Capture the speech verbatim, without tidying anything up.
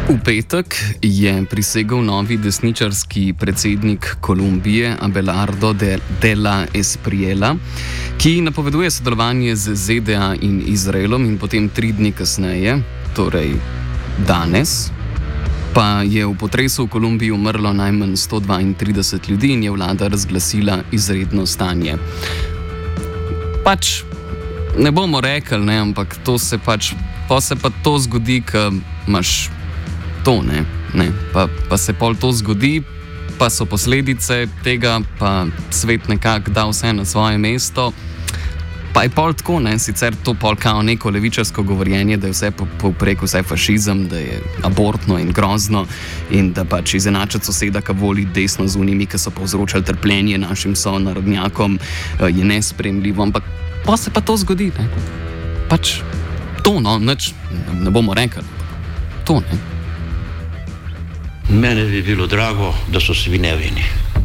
V petek je prisegel novi desničarski predsednik Kolumbije Abelardo de, de la Espriella, ki napoveduje sodelovanje z Z D A in Izraelom, in potem tri dni kasneje, torej danes, pa je v potresu v Kolumbiji umrlo najmanj sto dvaintrideset ljudi in je vlada razglasila izredno stanje. Pač ne bomo rekli, ne, ampak to se pač, pa se pa to zgodi, ko imaš to, ne, ne, pa, pa se pol to zgodi, pa so posledice tega, pa svet nekako da vse na svoje mesto, pa je pol tako, ne, sicer to pol kao neko levičarsko govorjenje, da je vse povprek vse fašizem, da je abortno in grozno in da pač izenačiti soseda, ki voli desno z unimi, ki so povzročali trpljenje našim sonarodnjakom, je nesprejemljivo, ampak pa se pa to zgodi, ne, pač to, no, nič ne bomo rekli, to, ne. Mene bi bilo drago, da so svi nevini.